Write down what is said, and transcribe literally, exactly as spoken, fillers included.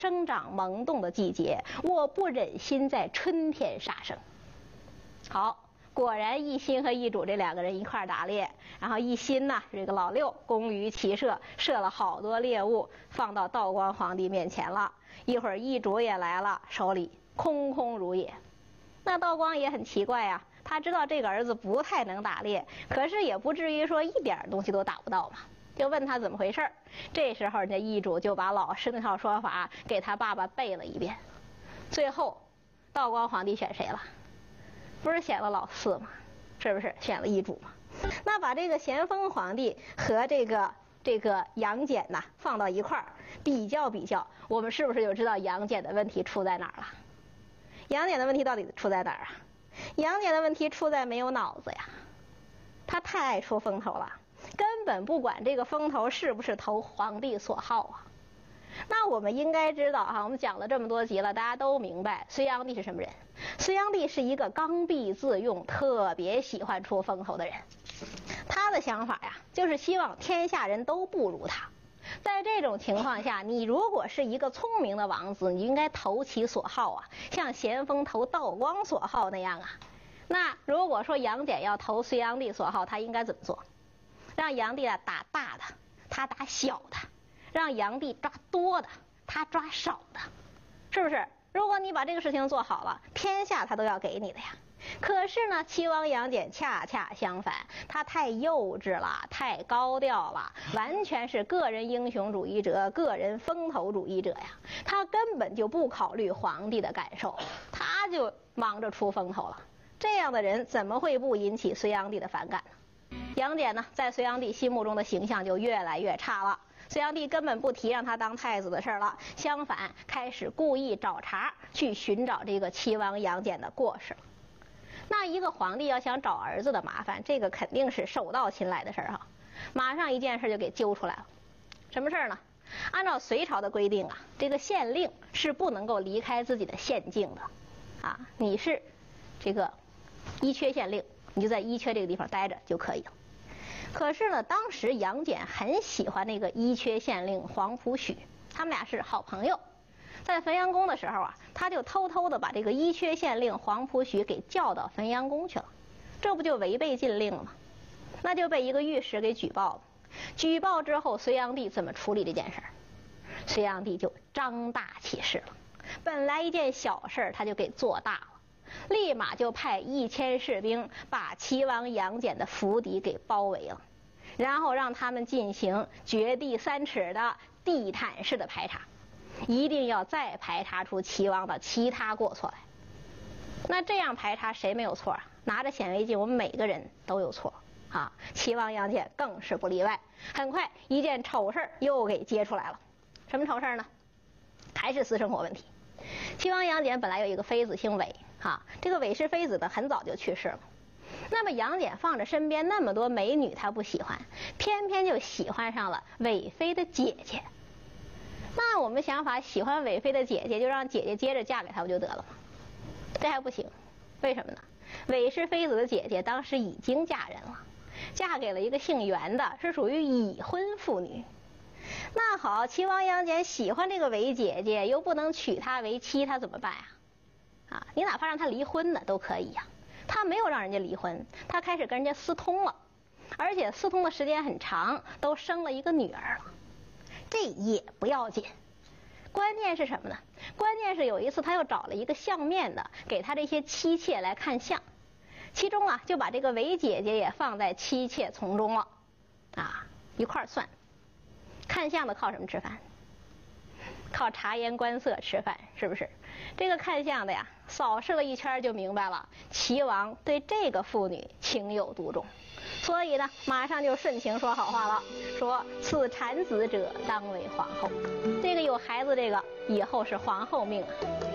生长萌动的季节，我不忍心在春天杀生。好，果然一心和一主这两个人一块打猎，然后一心呢，这个老六工于骑射，射了好多猎物，放到道光皇帝面前了。一会儿一主也来了，手里空空如也。那道光也很奇怪呀、啊，他知道这个儿子不太能打猎，可是也不至于说一点东西都打不到嘛。就问他怎么回事儿，这时候人家一主就把老师那套说法给他爸爸背了一遍。最后，道光皇帝选谁了？不是选了老四吗？是不是选了一主吗？那把这个咸丰皇帝和这个这个杨戬呐放到一块儿比较比较，我们是不是就知道杨戬的问题出在哪儿了？杨戬的问题到底出在哪儿啊？杨戬的问题出在没有脑子呀，他太爱出风头了，根本不管这个风头是不是投皇帝所好啊。那我们应该知道哈、啊，我们讲了这么多集了，大家都明白隋炀帝是什么人。隋炀帝是一个刚愎自用，特别喜欢出风头的人。他的想法呀，就是希望天下人都不如他。在这种情况下，你如果是一个聪明的王子，你应该投其所好啊，像咸丰投道光所好那样啊。那如果说杨戬要投隋炀帝所好，他应该怎么做？让炀帝啊打大的，他打小的；让炀帝抓多的，他抓少的，是不是？如果你把这个事情做好了，天下他都要给你的呀。可是呢，齐王杨戬恰恰相反，他太幼稚了，太高调了，完全是个人英雄主义者，个人风头主义者呀。他根本就不考虑皇帝的感受，他就忙着出风头了。这样的人怎么会不引起隋炀帝的反感呢？杨戬呢，在隋炀帝心目中的形象就越来越差了。隋炀帝根本不提让他当太子的事了，相反开始故意找茬去寻找这个齐王杨戬的过失了。那一个皇帝要想找儿子的麻烦，这个肯定是手到擒来的事儿哈。马上一件事就给揪出来了，什么事儿呢？按照隋朝的规定啊，这个县令是不能够离开自己的县境的啊。你是这个伊阙县令，你就在伊阙这个地方待着就可以了。可是呢，当时杨戬很喜欢那个伊阙县令黄埔许，他们俩是好朋友。在汾阳宫的时候啊，他就偷偷的把这个伊阙县令黄埔许给叫到汾阳宫去了，这不就违背禁令了吗？那就被一个御史给举报了。举报之后，隋炀帝怎么处理这件事儿？隋炀帝就张大起事了，本来一件小事他就给做大了。立马就派一千士兵把齐王杨戬的府邸给包围了，然后让他们进行掘地三尺的地毯式的排查，一定要再排查出齐王的其他过错来。那这样排查谁没有错啊？拿着显微镜，我们每个人都有错啊！齐王杨戬更是不例外。很快一件丑事又给揭出来了。什么丑事呢？还是私生活问题。齐王杨戬本来有一个妃子姓韦哈，这个韦氏妃子呢很早就去世了。那么杨戬放着身边那么多美女，他不喜欢，偏偏就喜欢上了韦妃的姐姐。那我们想法，喜欢韦妃的姐姐，就让姐姐接着嫁给他不就得了吗？这还不行，为什么呢？韦氏妃子的姐姐当时已经嫁人了，嫁给了一个姓袁的，是属于已婚妇女。那好，齐王杨戬喜欢这个韦姐姐，又不能娶她为妻，他怎么办呀？啊，你哪怕让他离婚呢都可以呀。他没有让人家离婚，他开始跟人家私通了，而且私通的时间很长，都生了一个女儿了。这也不要紧，关键是什么呢？关键是有一次他又找了一个相面的，给他这些妻妾来看相，其中啊就把这个韦姐姐也放在妻妾从中了啊，一块算。看相的靠什么吃饭？靠察言观色吃饭，是不是？这个看相的呀，扫视了一圈就明白了，齐王对这个妇女情有独钟，所以呢，马上就顺情说好话了，说此产子者当为皇后，这个有孩子，这个以后是皇后命啊。